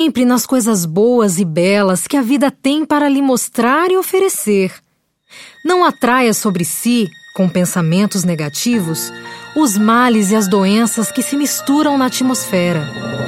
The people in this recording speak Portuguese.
sempre nas coisas boas e belas que a vida tem para lhe mostrar e oferecer. Não atraia sobre si, com pensamentos negativos, os males e as doenças que se misturam na atmosfera.